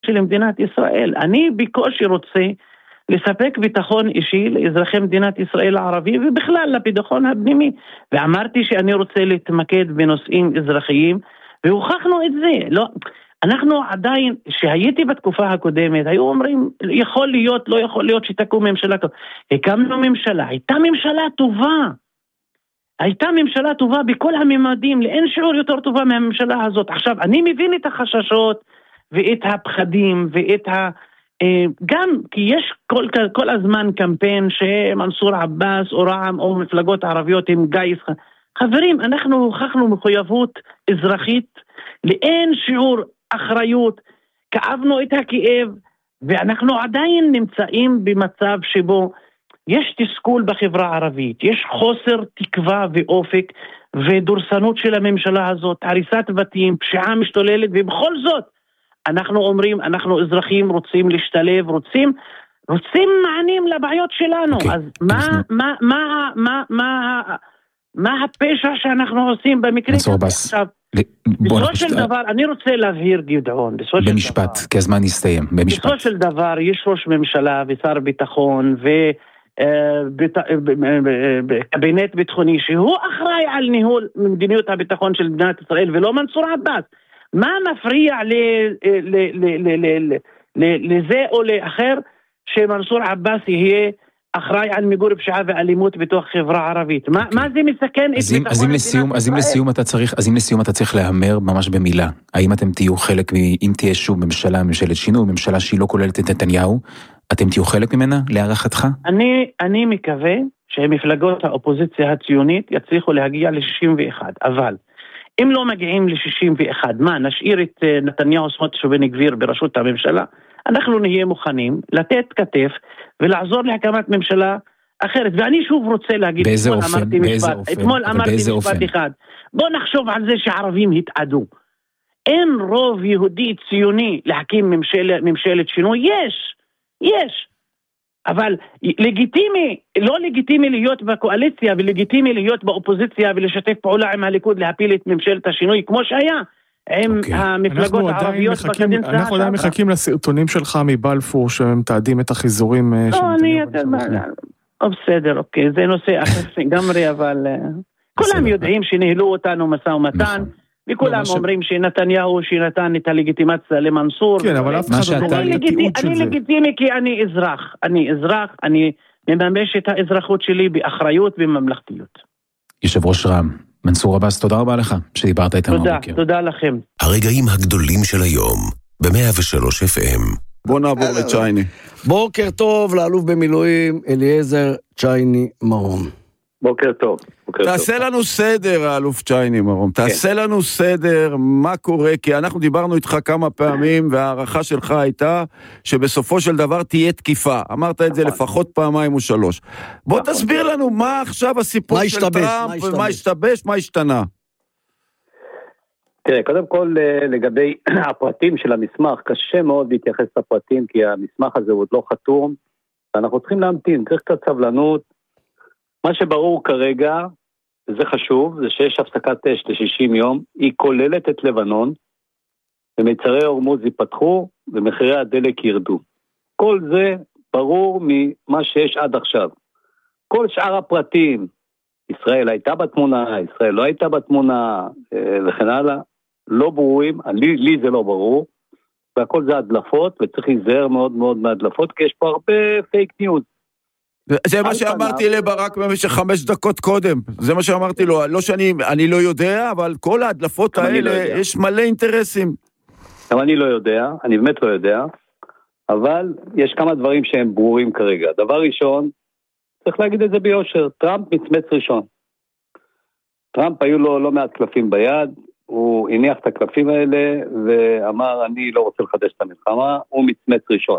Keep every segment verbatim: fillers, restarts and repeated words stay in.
של מדינת ישראל. אני בקושי רוצה לספק ביטחון אישי לאזרחי מדינת ישראל הערבים, ובכלל לביטחון הפנימי. ואמרתי שאני רוצה להתמקד בנושאים אזרחיים, והוכחנו את זה. לא, אנחנו עדיין, שהייתי בתקופה הקודמת, היו אומרים, יכול להיות, לא יכול להיות שתקום ממשלה. הקמנו ממשלה, הייתה ממשלה טובה. הייתה ממשלה טובה בכל הממדים, לאין שיעור יותר טובה מהממשלה הזאת. עכשיו, אני מבין את החששות ואת הפחדים ואת ה... גם כי יש כל, כל הזמן קמפיין שמנסור עבאס או רע"מ או מפלגות ערביות עם גיס. חברים, אנחנו הוכחנו מחויבות אזרחית, לאין שיעור אחריות, כאבנו את הכאב, ואנחנו עדיין נמצאים במצב שבו יש תסכול בחברה הערבית, יש חוסר תקווה ואופק ודורסנות של הממשלה הזאת, הריסת בתים, פשיעה משתוללת, ובכל זאת אנחנו אומרים, אנחנו אזרחים רוצים להשתלב, רוצים, רוצים מענים לבעיות שלנו. Okay. אז מה, מה, מה, מה, מה, מה הפשע שאנחנו עושים במקרה כזה? עכשיו, בסופו של דבר, אני רוצה להבהיר גדעון, במשפט, כי הזמן יסתיים, במשפט. בסופו של דבר, יש ראש ממשלה ושר ביטחון וקבינט ביטחוני, שהוא אחראי על ניהול מדיניות הביטחון של מדינת ישראל, ולא מנסור עבאס. מה מפריע לזה או לאחר שמנסור עבאס יהיה אחראי על מיגור פשיעה ואלימות בתוך חברה ערבית? מה זה מסכן את ביטחון מדינת ישראל? אז אם לסיום אתה צריך, אז אם לסיום אתה צריך להמר ממש במילה, האם אתם תהיו חלק, אם תהיה שוב ממשלה, ממשלת שינוי, ממשלה שהיא לא כוללת את נתניהו, אתם תהיו חלק ממנה להערכתך? אני אני מקווה שמפלגות האופוזיציה הציונית יצליחו להגיע ל-שישים ואחת, אבל אם לא מגיעים ל-שישים ואחת, מה, נשאיר את נתניהו, סמוטריץ' ובן גביר בראשות הממשלה? אנחנו נהיה מוכנים לתת כתף ולעזור להקמת ממשלה אחרת. ואני שוב רוצה להגיד, באיזה אופן? באיזה אופן? אתמול אמרתי משפט אחד. בוא נחשוב על זה שערבים התעדו. אין רוב יהודי ציוני להקים ממשל, ממשלת שינוי? יש, יש. אבל לגיטימי, לא לגיטימי להיות בקואליציה ולגיטימי להיות באופוזיציה ולשתף פעולה עם הליכוד להפיל את ממשלת השינוי כמו שהיה עם okay. המפלגות הערביות בקדנציה. אנחנו עדיין מחכים לסרטונים שלך מבלפור שמתעדים את החיזורים. לא, אני, בסדר, אוקיי, זה נושא אחר לגמרי, אבל כולם יודעים שניהלו אותנו משא ומתן, וכולם אומרים שנתניהו שנתן את הלגיטימציה למנסור. כן, אבל אף אחד לא רואה את התיעוד של זה. אני לגיטימי כי אני אזרח, אני אזרח, אני מממש את האזרחות שלי באחריות ובממלכתיות. יושב ראש רע"מ, מנסור עבאס, תודה רבה לך שדיברת איתנו. תודה, תודה לכם. הרגעים הגדולים של היום, ב-מאה ושלוש אף אם. בוא נעבור לצ'ייני. בוקר טוב לאלוף במילואים אליעזר צ'ייני מרום. בוקר טוב. תעשה לנו סדר, האלוף צ'ייני מרום, תעשה לנו סדר מה קורה, כי אנחנו דיברנו איתך כמה פעמים, והערכה שלך הייתה שבסופו של דבר תהיה תקיפה. אמרת את זה לפחות פעמיים או שלוש. בוא תסביר לנו מה עכשיו הסיפור של טראמפ, ומה השתבש, מה השתנה. תראה, קודם כל לגבי הפרטים של המסמך, קשה מאוד להתייחס לפרטים, כי המסמך הזה עוד לא חתום, ואנחנו צריכים להמתין, צריך קצת סבלנות. מה שברור כרגע, וזה חשוב, זה שיש הפסקת אש ל-שישים יום, היא כוללת את לבנון, ומצרי הורמוז ייפתחו, ומחירי הדלק ירדו. כל זה ברור ממה שיש עד עכשיו. כל שאר הפרטים, ישראל הייתה בתמונה, ישראל לא הייתה בתמונה, וכן הלאה, לא ברורים, לי, לי זה לא ברור, והכל זה הדלפות, וצריך להיזהר מאוד מאוד מהדלפות, כי יש פה הרבה פייק ניוז. זה מה שאמרתי לברק במשך חמש דקות קודם, זה מה שאמרתי לו, לא שאני אני לא יודע, אבל כל ההדלפות האלה יש מלא אינטרסים. גם אני לא יודע, אני באמת לא יודע, אבל יש כמה דברים שהם ברורים כרגע. דבר ראשון, צריך להגיד את זה ביושר, טראמפ מצמץ ראשון. טראמפ היו לו לא מעט קלפים ביד, הוא הניח את הקלפים האלה ואמר אני לא רוצה לחדש את המלחמה, הוא מצמץ ראשון.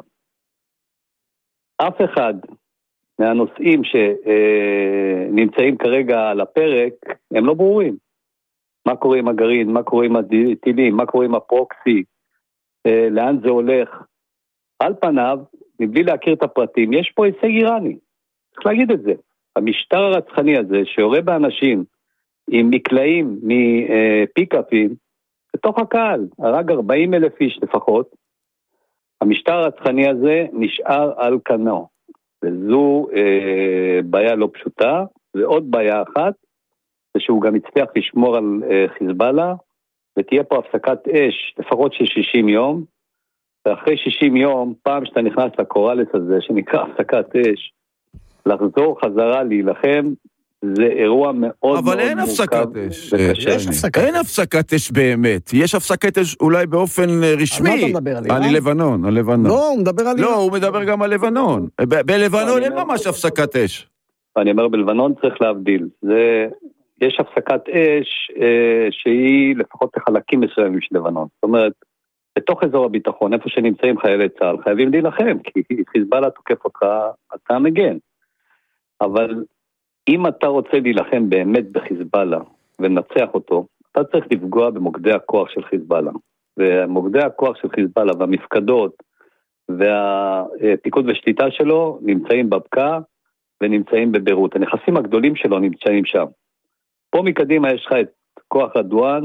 אף אחד מהנושאים שנמצאים כרגע על הפרק, הם לא ברורים. מה קורה עם הגרעין, מה קורה עם הטילים, מה קורה עם הפרוקסי, לאן זה הולך. על פניו, מבלי להכיר את הפרטים, יש פה הישג איראני. צריך להגיד את זה. המשטר הרצחני הזה, שיורה באנשים עם מקלעים מפיקאפים, בתוך הקהל, הרג ארבעים אלף איש לפחות, המשטר הרצחני הזה נשאר על כנו, וזו אה, בעיה לא פשוטה, ועוד בעיה אחת, זה שהוא גם הצליח לשמור על אה, חיזבאללה, ותהיה פה הפסקת אש, לפחות של שישים יום, ואחרי שישים יום, פעם שאתה נכנס לקורלס הזה, שנקרא הפסקת אש, לחזור חזרה להילחם, זה אירוע מאוד מאוד מורכב. אבל אין הפסקת אש. יש הפסקת אין הפסקת אש באמת. יש הפסקת אש אולי באופן רשמי. על מה אתה מדבר? על איראן? על לבנון, על לבנון. לא, הוא מדבר על איראן. לא, הוא מדבר גם על לבנון. בלבנון אין ממש הפסקת אש. אני אומר, בלבנון צריך להבדיל. זה... יש הפסקת אש אה, שהיא לפחות לחלקים מסוימים של לבנון. זאת אומרת, בתוך אזור הביטחון, איפה שנמצאים חיילי צה"ל, חייבים להילחם, כי חיזבאללה תוקף אותך, אתה מגן. אבל אם אתה רוצה להילחם באמת בחיזבאללה ולנצח אותו, אתה צריך לפגוע במוקדי הכוח של חיזבאללה. ומוקדי הכוח של חיזבאללה והמפקדות והפיקוד ושליטה שלו נמצאים בבקעה ונמצאים בבירות. הנכסים הגדולים שלו נמצאים שם. פה מקדימה יש לך את כוח רדואן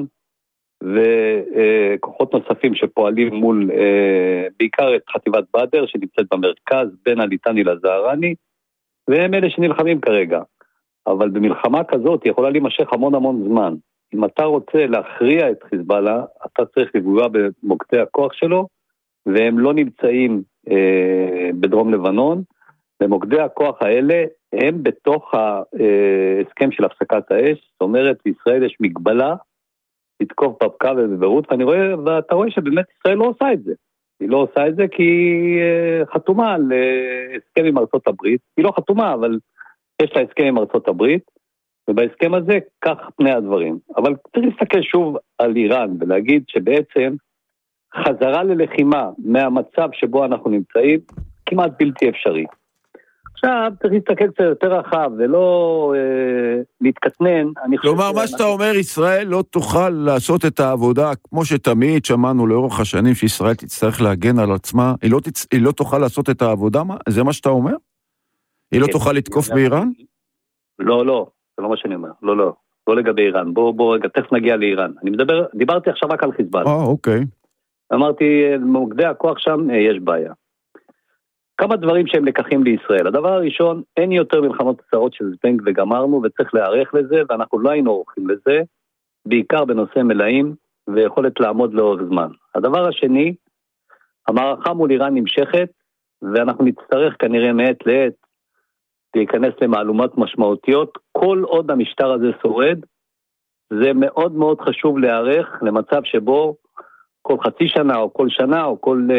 וכוחות נוספים שפועלים מול בעיקר את חטיבת בדר שנמצאת במרכז בין הליטני לזהרני, והם אלה שנלחמים כרגע. אבל במלחמה כזאת יכולה להימשך המון המון זמן. אם אתה רוצה להכריע את חיזבאללה, אתה צריך לפגוע במוקדי הכוח שלו, והם לא נמצאים אה, בדרום לבנון, ומוקדי הכוח האלה הם בתוך ההסכם של הפסקת האש, זאת אומרת, בישראל יש מגבלה, לתקוף בבקעה ובבירות, ואני רואה, ואתה רואה שבאמת ישראל לא עושה את זה. היא לא עושה את זה כי היא חתומה על הסכם עם ארצות הברית, היא לא חתומה, אבל יש לה הסכם עם ארצות הברית, ובהסכם הזה כך פני הדברים. אבל צריך להסתכל שוב על איראן, ולהגיד שבעצם חזרה ללחימה מהמצב שבו אנחנו נמצאים, כמעט בלתי אפשרי. עכשיו צריך להסתכל קצת יותר רחב, ולא אה, להתקטנן. כלומר, מה שאתה אומר, ישראל לא תוכל לעשות את העבודה, כמו שתמיד שמענו לאורך השנים, שישראל תצטרך להגן על עצמה, היא לא, תצ... היא לא תוכל לעשות את העבודה, מה? זה מה שאתה אומר? היא לא תוכל לתקוף באיראן? לא, לא, זה לא מה שאני אומר, לא, לא, לא לגבי איראן, בוא, בוא רגע, תכף נגיע לאיראן. אני מדבר, דיברתי עכשיו רק על חיזבאללה. אה, אוקיי. אמרתי, מוקדי הכוח שם, יש בעיה. כמה דברים שהם לקחים לישראל. הדבר הראשון, אין יותר מלחמות קצרות של זבנג וגמרנו, וצריך להיערך לזה, ואנחנו לא היינו עורכים לזה, בעיקר בנושא מלאים, ויכולת לעמוד לאורך זמן. הדבר השני, המערכה מול איראן נמשכת, ואנחנו נצטרך כנראה מעת לעת, להיכנס למעלומות משמעותיות, כל עוד המשטר הזה שורד, זה מאוד מאוד חשוב להיערך למצב שבו, כל חצי שנה או כל שנה, או כל,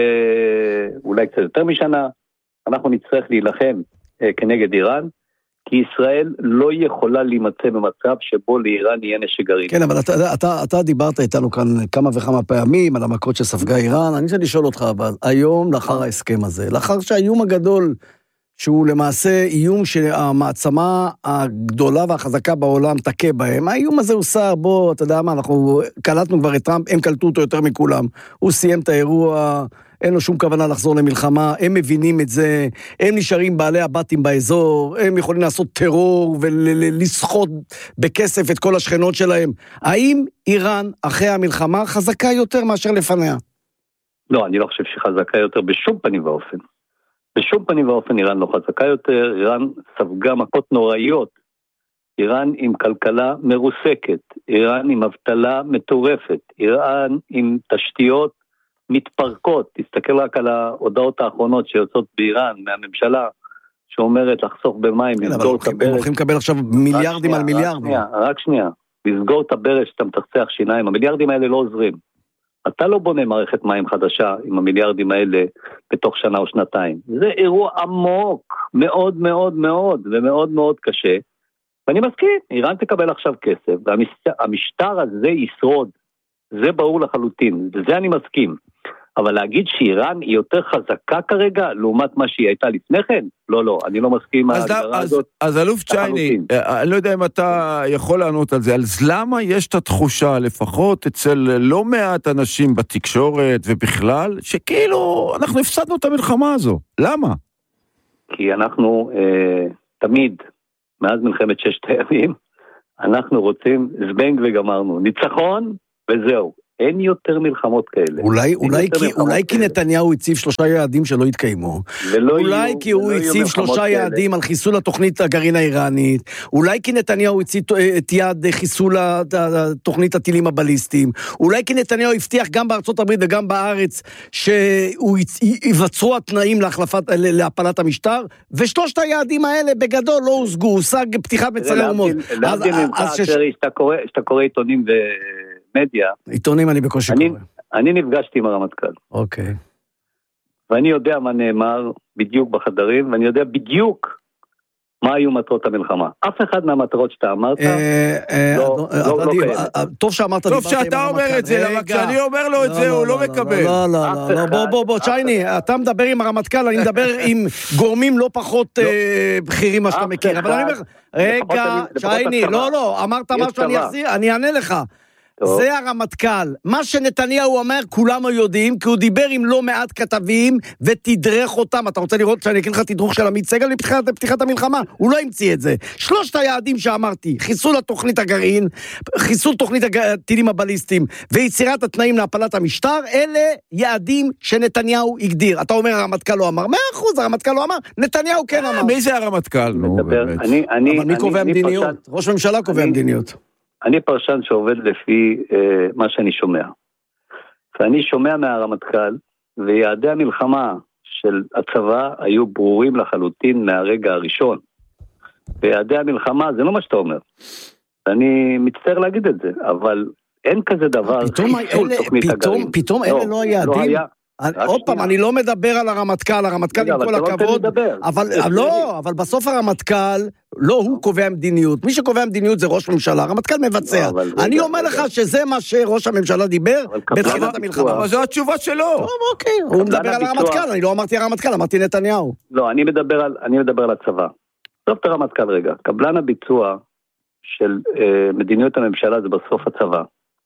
אולי קצת יותר משנה, אנחנו נצטרך להילחם אה, כנגד איראן, כי ישראל לא יכולה להימצא במצב שבו לאיראן יהיה נשק גרעיני. כן, אבל אתה, אתה, אתה דיברת איתנו כאן כמה וכמה פעמים על המכות שספגה איראן, אני רוצה לשאול אותך, אבל היום לאחר ההסכם הזה, לאחר שהאיום הגדול, שהוא למעשה איום שהמעצמה הגדולה והחזקה בעולם תקה בהם, האיום הזה הוא שר, בוא, אתה יודע מה, אנחנו קלטנו כבר את טראמפ, הם קלטו אותו יותר מכולם, הוא סיים את האירוע, אין לו שום כוונה לחזור למלחמה, הם מבינים את זה, הם נשארים בעלי הבתים באזור, הם יכולים לעשות טרור ולסחוט בכסף את כל השכנות שלהם. האם איראן אחרי המלחמה חזקה יותר מאשר לפניה? לא, אני לא חושב שחזקה יותר בשום פנים ואופן. בשום פנים ואופן איראן לא חזקה יותר, איראן ספגה מכות נוראיות, איראן עם כלכלה מרוסקת, איראן עם אבטלה מטורפת, איראן עם תשתיות מתפרקות. תסתכל רק על ההודעות האחרונות שיוצאות באיראן מהממשלה, שאומרת לחסוך במים, לסגור את הברש. הם הולכים לקבל עכשיו מיליארדים על מיליארדים. רק שנייה, לסגור את הברש שאתה מתחצח שיניים, המיליארדים האלה לא עוזרים. אתה לא בונה מערכת מים חדשה עם המיליארדים האלה בתוך שנה או שנתיים. זה אירוע עמוק, מאוד מאוד מאוד, ומאוד מאוד קשה. ואני מסכים, איראן תקבל עכשיו כסף, והמשטר הזה ישרוד. זה ברור לחלוטין, וזה אני מסכים. אבל להגיד שאיראן היא יותר חזקה כרגע, לעומת מה שהיא הייתה לפני כן? לא, לא, אני לא מסכים אז, ההגדרה אז, הזאת. אז אלוף צ'ייני, אני לא יודע אם אתה יכול לענות על זה, אז למה יש את התחושה, לפחות אצל לא מעט אנשים בתקשורת ובכלל, שכאילו אנחנו הפסדנו את המלחמה הזו? למה? כי אנחנו אה, תמיד, מאז מלחמת ששת הימים, אנחנו רוצים זבנג וגמרנו, ניצחון וזהו. אין יותר מלחמות כאלה. אולי, אולי, כי, אולי כי נתניהו הציב שלושה יעדים שלא התקיימו. אולי יהיו, כי הוא הציב שלושה כאלה. יעדים על חיסול התוכנית הגרעין האיראנית. אולי כי נתניהו הציב את יעד חיסול התוכנית הטילים הבליסטיים. אולי כי נתניהו הבטיח גם בארצות הברית וגם בארץ שיווצרו התנאים להחלפת, להפלת המשטר, ושלושת היעדים האלה בגדול לא הושגו, הושג פתיחת מצרי אומות. להבדיל ממך, שאתה קורא עיתונים ו... מדיה. עיתונים אני בקושי אני, קורא. אני נפגשתי עם הרמטכ"ל. אוקיי. ואני יודע מה נאמר בדיוק בחדרים, ואני יודע בדיוק מה היו מטרות המלחמה. אף אחד מהמטרות שאתה אמרת, לא, לא, לא קיים. טוב שאמרת, טוב שאתה אומר את זה, רק כשאני אומר לו את זה, הוא לא מקבל. לא, לא, לא, בוא, בוא, בוא, צ'ייני, אתה מדבר עם הרמטכ"ל, אני מדבר עם גורמים לא פחות בכירים מה שאתה מכיר. אבל אני אומר, רגע, צ'ייני, לא, לא, אמרת משהו, אני אענה לך. זה הרמטכ"ל. מה שנתניהו אומר, כולם יודעים, כי הוא דיבר עם לא מעט כתבים, ותדרך אותם. אתה רוצה לראות שאני אקריא לך תדרוך של עמית סגל לפתיחת, לפתיחת המלחמה? הוא לא המציא את זה. שלושת היעדים שאמרתי, חיסול התוכנית הגרעין, חיסול תוכנית הטילים הבליסטיים, ויצירת התנאים להפלת המשטר, אלה יעדים שנתניהו הגדיר. אתה אומר, הרמטכ"ל לא אמר. מאה אחוז, הרמטכ"ל לא אמר. נתניהו כן אמר. מי זה הרמטכ"ל? אבל מי קובע מדיניות? ראש הממשלה קובע מדיניות. אני פרשן שעובד לפי אה, מה שאני שומע. ואני שומע מהרמטכ"ל, ויעדי המלחמה של הצבא היו ברורים לחלוטין מהרגע הראשון. ויעדי המלחמה זה לא מה שאתה אומר. ואני מצטער להגיד את זה, אבל אין כזה דבר חיסול תוכנית הגרעין. פתאום אלה לא היעדים? עוד פעם, אני לא מדבר על הרמטכ"ל, הרמטכ"ל עם כל הכבוד, אבל לא, אבל בסוף הרמטכ"ל, לא הוא קובע מדיניות, מי שקובע מדיניות זה ראש ממשלה, הרמטכ"ל מבצע. אני אומר לך שזה מה שראש הממשלה דיבר בתחילת המלחמה. אבל זו התשובה שלו. טוב, אוקיי, הוא מדבר על הרמטכ"ל, אני לא אמרתי הרמטכ"ל, אמרתי נתניהו. לא, אני מדבר על הצבא. בסוף את הרמטכ"ל רגע, קבלן הביצוע של מדיניות הממשלה זה בסוף הצבא.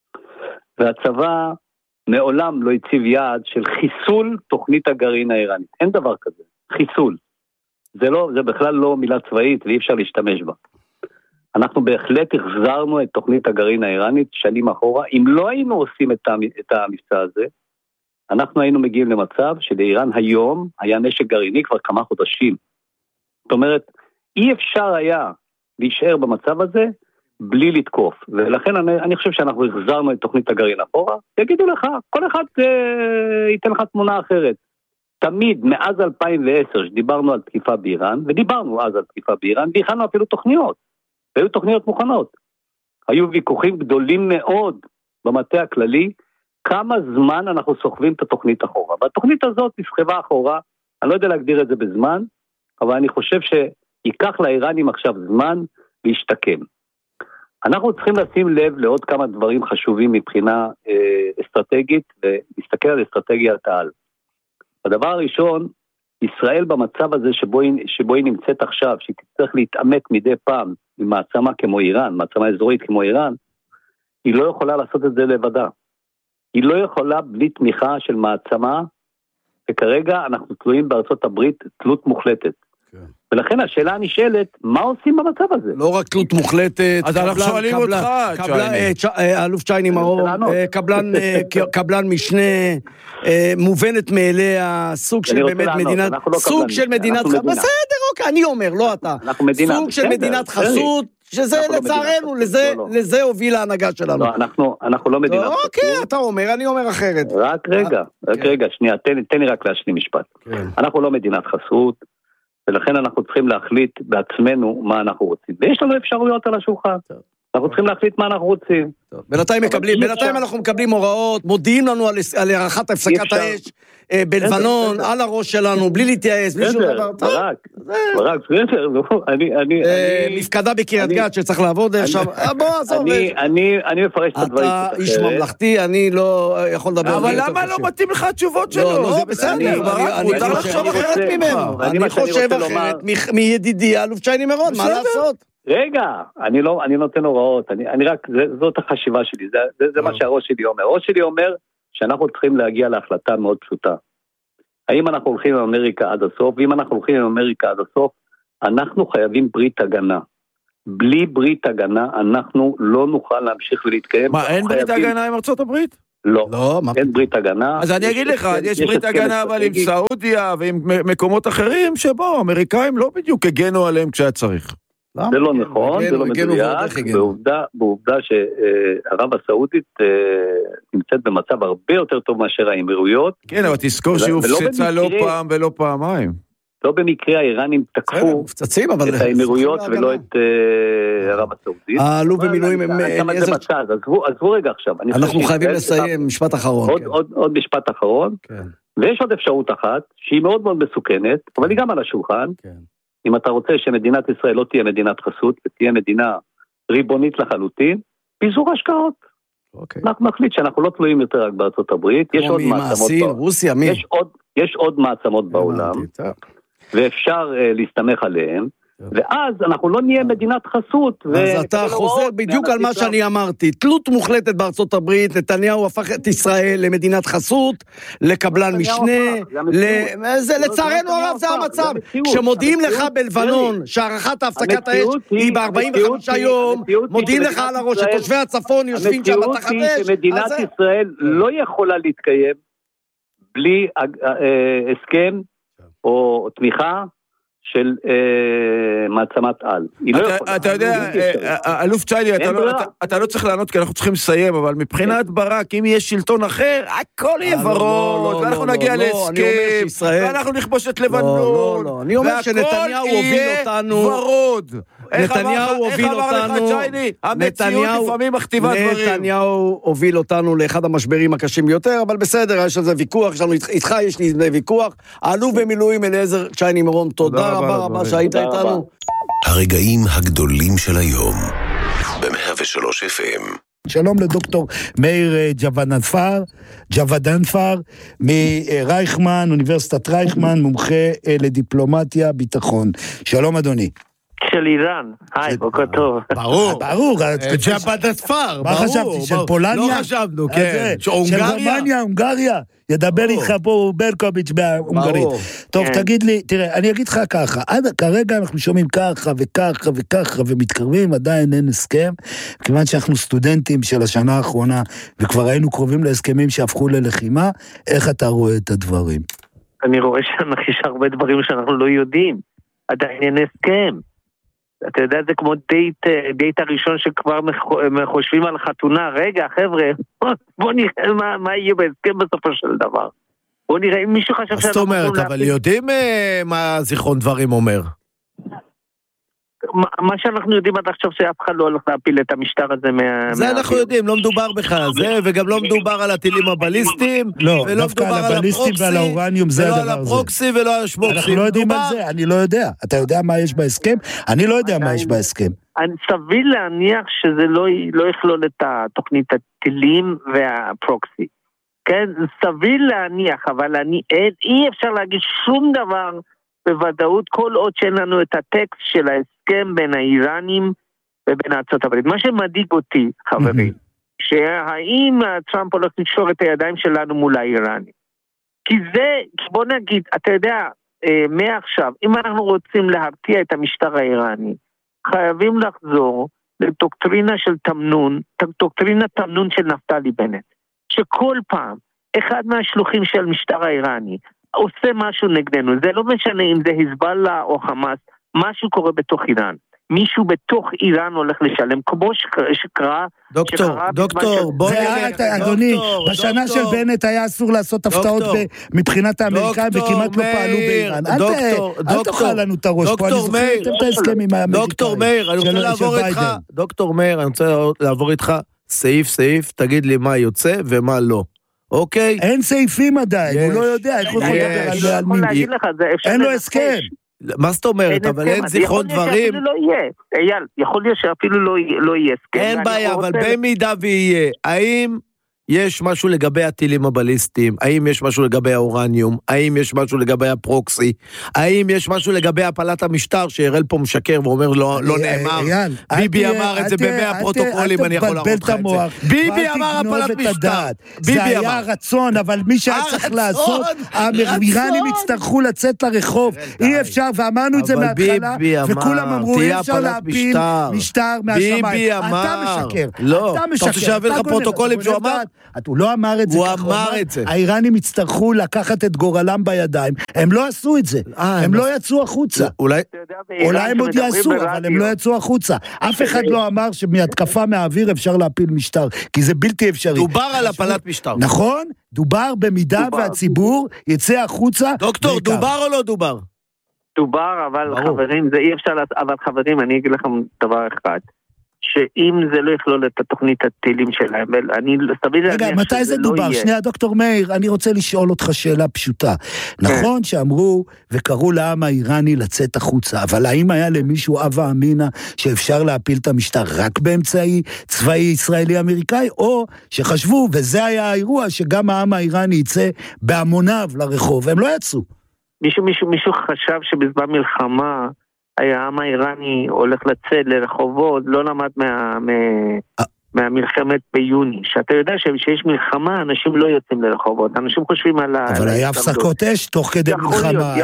והצבא מעולם לא הציב יעד של חיסול תוכנית הגרעין האיראנית. אין דבר כזה. חיסול. זה לא, זה בכלל לא מילה צבאית ואי אפשר להשתמש בה. אנחנו בהחלט החזרנו את תוכנית הגרעין האיראנית שנים אחורה. אם לא היינו עושים את המבצע הזה, אנחנו היינו מגיעים למצב שלאיראן היום היה נשק גרעיני כבר כמה חודשים. זאת אומרת, אי אפשר היה להישאר במצב הזה בלי לתקוף, ולכן אני, אני חושב שאנחנו החזרנו את תוכנית הגרעין אחורה, יגידו לך, כל אחד אה, ייתן לך תמונה אחרת. תמיד, מאז אלפיים ועשר, שדיברנו על תקיפה באיראן, ודיברנו אז על תקיפה באיראן, והכנו אפילו תוכניות, והיו תוכניות מוכנות. היו ויכוחים גדולים מאוד במטה הכללי, כמה זמן אנחנו סוחבים את התוכנית אחורה. והתוכנית הזאת נסחבה אחורה, אני לא יודע להגדיר את זה בזמן, אבל אני חושב שייקח לאיראנים עכשיו זמן להשתקם. אנחנו צריכים לשים לב לעוד כמה דברים חשובים מבחינה אה, אסטרטגית, ולהסתכל על אסטרטגיית העל. הדבר הראשון, ישראל במצב הזה שבו היא, שבו היא נמצאת עכשיו, שהיא תצטרך להתעמת מדי פעם עם מעצמה כמו איראן, מעצמה אזורית כמו איראן, היא לא יכולה לעשות את זה לבדה. היא לא יכולה בלי תמיכה של מעצמה, וכרגע אנחנו תלויים בארצות הברית תלות מוחלטת. ולכן השאלה נשאלת, מה עושים במצב הזה? לא רק תלות מוחלטת, אז אנחנו שואלים אותך, אלוף צ'ייני מאור, קבלן משנה, מובנת מאליה, סוג של באמת מדינת, סוג של מדינת, בסדר, אוקיי, אני אומר, לא אתה, סוג של מדינת חסות, שזה לצערנו, לזה הוביל ההנהגה שלנו. אנחנו לא מדינת חסות. אוקיי, אתה אומר, אני אומר אחרת. רק רגע, רק רגע, שנייה, תן לי רק להשלים משפט. אנחנו לא מדינת חסות, ולכן אנחנו צריכים להחליט בעצמנו מה אנחנו רוצים. ויש לנו אפשרויות על השולחן. אנחנו צריכים להחליט מה אנחנו רוצים. בינתיים מקבלים, בינתיים אנחנו מקבלים הוראות, מודיעים לנו על הערכת הפסקת האש בלבנון, על הראש שלנו, בלי להתייעץ, בלי שום דבר. ברק, ברק, בסדר, אני... מפקדה בקריית גת שצריך לעבוד עכשיו. בוא, עזוב. אני מפרש את הדברים. אתה איש ממלכתי, אני לא יכול לדבר. אבל למה לא מתאים לך התשובות שלו? לא, בסדר, מותר לחשוב אחרת ממנו. אני חושב אחרת מידידי אלוף צ'ייני מירון, מה לעשות? רגע, אני לא, אני נותן הוראות, אני, אני רק, זה, זאת החשיבה שלי, זה, זה, זה מה שהראש שלי אומר. הראש שלי אומר שאנחנו צריכים להגיע להחלטה מאוד פשוטה. האם אנחנו הולכים עם אמריקה עד הסוף, ואם אנחנו הולכים עם אמריקה עד הסוף, אנחנו חייבים ברית הגנה. בלי ברית הגנה, אנחנו לא נוכל להמשיך ולהתקיים. מה, אין ברית הגנה עם ארצות הברית? לא, לא, אין ברית הגנה. אז אני אגיד לך, יש ברית הגנה אבל עם סעודיה ועם מקומות אחרים שבו אמריקאים לא בדיוק הגנו עליהם כשהיה צריך. זה לא נכון, זה לא מדויק, בעובדה שערב הסעודית נמצאת במצב הרבה יותר טוב מאשר האמירויות. כן, אבל תזכור שהיא הופצצה לא פעם ולא פעמיים. לא במקרה האיראנים תקפו את האמירויות ולא את ערב הסעודית. העלו במילואים הם... עזבו רגע עכשיו. אנחנו חייבים לסיים, משפט אחרון. עוד משפט אחרון, ויש עוד אפשרות אחת, שהיא מאוד מאוד מסוכנת, אבל היא גם על השולחן. אם אתה רוצה שמדינת ישראל לא תהיה מדינת חסות, ותהיה מדינה ריבונית לחלוטין, פיזור השקעות. אנחנו נחליט שאנחנו לא תלויים יותר רק בארצות הברית, יש עוד מעצמות בעולם. יש עוד מעצמות בעולם. ואפשר uh, להסתמך עליהם, ואז אנחנו לא נהיה מדינת חסות. אז אתה חוזר בדיוק על מה שאני אמרתי, תלות מוחלטת בארצות הברית, נתניהו הפך את ישראל למדינת חסות, לקבלן משנה, לצערנו הרב זה המצב, כשמודיעים לך בלבנון, שהערכת ההפסקת האש היא ב-ארבעים וחמישה יום, מודיעים לך על הראש, שתושבי הצפון יושבים שם בתחת אש. המציאות היא שמדינת ישראל לא יכולה להתקיים, בלי הסכם, או תמיכה של מעצמת על. אתה יודע, אלוף צ'יילי, אתה לא צריך לענות כי אנחנו צריכים לסיים, אבל מבחינת ברק, אם יש שלטון אחר, הכל יהיה ורוד, ואנחנו נגיע להסכם, ואנחנו נכבוש את לבנון, אני אומר שנתניהו הוביל אותנו, ורוד. נתניהו הוביל אותנו, המציאות לפעמים מכתיבה דברים. נתניהו הוביל אותנו לאחד המשברים הקשים ביותר, אבל בסדר, יש על זה ויכוח, איתך יש לי ויכוח, האלוף במילואים אליעזר צ'ייני מרום, תודה רבה רבה שהיית איתנו. הרגעים הגדולים של היום, ב-מאה ושלוש אף אם. שלום לדוקטור מאיר ג'וודנפר, ג'וודנפר, מרייכמן, אוניברסיטת רייכמן, מומחה לדיפלומטיה, ביטחון. שלום אדוני. של איראן, היי, בוקר טוב. ברור, ברור, ג'וודנפר, מה חשבתי, של פולניה? לא חשבנו, כן. של רומניה, הונגריה, ידבר איתך פה ברקוביץ' בהונגרית. טוב, תגיד לי, תראה, אני אגיד לך ככה, עד כרגע אנחנו שומעים ככה וככה וככה ומתקרבים, עדיין אין הסכם, כיוון שאנחנו סטודנטים של השנה האחרונה, וכבר היינו קרובים להסכמים שהפכו ללחימה, איך אתה רואה את הדברים? אני רואה שיש הרבה דברים שאנחנו לא יודעים, עדיין אין הסכם. אתה יודע, זה כמו דייט, דייט הראשון שכבר חושבים על חתונה. רגע, חבר'ה, בוא נראה מה, מה יהיה בהסכם בסופו של דבר. בוא נראה, אם מישהו חשב... זאת אומרת, אבל יודעים מה זיכרון דברים אומר? מה שאנחנו יודעים עד עכשיו שאף אחד לא הולך להפיל את המשטר הזה מה... זה אנחנו יודעים, לא מדובר בכלל על זה, וגם לא מדובר על הטילים הבליסטיים, לא, דווקא על הבליסטים ועל האורניום זה הדבר הזה. ולא על הפרוקסי ולא על השמוקסים. אנחנו לא יודעים על זה, אני לא יודע. אתה יודע מה יש בהסכם? אני לא יודע מה יש בהסכם. סביר להניח שזה לא יכלול את תוכנית הטילים והפרוקסי. כן, סביר להניח, אבל אי אפשר להגיד שום דבר בוודאות כל עוד שאין לנו את הטקסט של ההסכם בין האיראנים ובין ארצות הברית. מה שמדאיג אותי, חברים, שהאם טראמפ הולך לקשור את הידיים שלנו מול האיראנים. כי זה, בוא נגיד, אתה יודע, מעכשיו, אם אנחנו רוצים להרתיע את המשטר האיראני, חייבים לחזור לדוקטרינה של תמנון, דוקטרינה תמנון של נפתלי בנט, שכל פעם, אחד מהשלוחים של המשטר האיראני, עושה משהו נגדנו, זה לא משנה אם זה היזבאללה או חמאס, משהו קורה בתוך איראן, מישהו בתוך איראן הולך לשלם, כמו שקרה... דוקטור, דוקטור, בוא נראה... אדוני, בשנה של בנט היה אסור לעשות הפתעות מבחינת האמריקאים, וכמעט לא פעלו באיראן. אל תאכל לנו את הראש פה, אני זוכר את ההסכם עם האמריקאים. דוקטור מאיר, אני רוצה לעבור איתך, דוקטור מאיר, אני רוצה לעבור איתך סעיף סעיף, תגיד לי מה יוצא ומה לא. אוקיי? אין סעיפים עדיין, הוא לא יודע, איך הוא יכול לדבר על מי. אין לו הסכם. מה זאת אומרת? אבל אין זיכרון דברים. אייל, יכול להיות שאפילו לא יהיה הסכם. אין בעיה, אבל במידה ויהיה, האם יש משהו לגבי הטילים הבליסטיים? האם יש משהו לגבי האורניום? האם יש משהו לגבי הפרוקסי? האם יש משהו לגבי הפלת המשטר שהראל פה משקר ואומר לא נאמר? ביבי אמר את זה במאה פרוטוקולים, אני יכול להראות לך את זה. ביבי אמר הפלת משטר. זה היה רצון, אבל מי שהיה צריך לעשות, האיראנים יצטרכו לצאת לרחוב. אי אפשר, ואמרנו את זה מההתחלה, וכולם אמרו, אי אפשר להפיל משטר מהשמיים. ביבי אמר. אתה משקר. לא. אתה רוצה להביא לך פרוטוקולים שהוא אמר? הוא לא אמר את זה. הוא אמר את זה. האיראנים יצטרכו לקחת את גורלם בידיים. הם לא עשו את זה. הם לא יצאו החוצה. אולי... אולי הם עוד יעשו, אבל הם לא יצאו החוצה. אף אחד לא אמר שמהתקפה מהאוויר אפשר להפיל משטר, כי זה בלתי אפשרי. דובר על הפלת משטר. נכון? דובר במידה והציבור יצא החוצה. דוקטור, דובר או לא דובר? דובר, אבל חברים, זה אי אפשר, אבל חברים, אני אגיד לכם דבר אחד. שאם זה לא יכלול את התוכנית הטילים שלהם, אני סביר... רגע, מתי זה דובר? שנייה, דוקטור מאיר, אני רוצה לשאול אותך שאלה פשוטה. נכון שאמרו וקראו לעם האיראני לצאת החוצה, אבל האם היה למישהו אבא אמינה שאפשר להפיל את המשטר רק באמצעי צבאי ישראלי-אמריקאי, או שחשבו, וזה היה האירוע, שגם העם האיראני יצא בהמוניו לרחוב, הם לא יצאו. מישהו, מישהו, מישהו חשב שבזמן מלחמה העם האיראני הולך לצאת לרחובות, לא למד מה, מה, מהמלחמת ביוני. שאתה יודע שיש מלחמה, אנשים לא יוצאים לרחובות, אנשים חושבים על... אבל היה הפסקות אש תוך כדי מלחמה,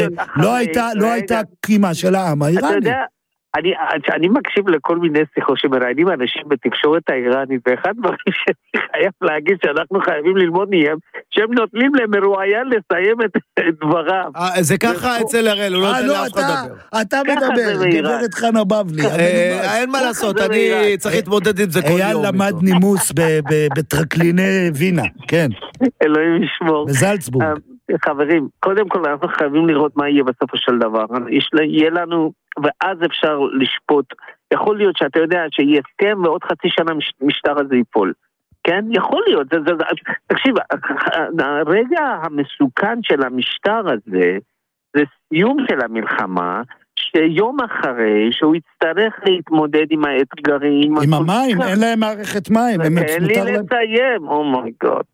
לא הייתה קימה של העם האיראני. אתה יודע, אני, אני מקשיב לכל מיני שיחות שמראיינים אנשים בתקשורת האיראנית, ואחד דברים שאני חייב להגיד שאנחנו חייבים ללמוד מהם, שהם נותנים למרואיין לסיים את דבריו. זה ככה אצל הראל, הוא לא נותן לאף אחד לדבר. אתה מדבר, גברת חנה בבלי. אין מה לעשות, אני צריך להתמודד עם זה כל יום. אייל למד נימוס בטרקליני וינה, כן. אלוהים ישמור. בזלצבורג. חברים, קודם כל אנחנו חייבים לראות מה יהיה בסופו של דבר. יהיה לנו, ואז אפשר לשפוט. יכול להיות שאתה יודע שיהיה הסכם ועוד חצי שנה משטר הזה ייפול. כן? יכול להיות. זה, זה, זה, תקשיב, הרגע המסוכן של המשטר הזה, זה סיום של המלחמה, שיום אחרי שהוא יצטרך להתמודד עם האתגרים. עם המים, אין להם מערכת מים. אין לי לסיים, אומייגוד.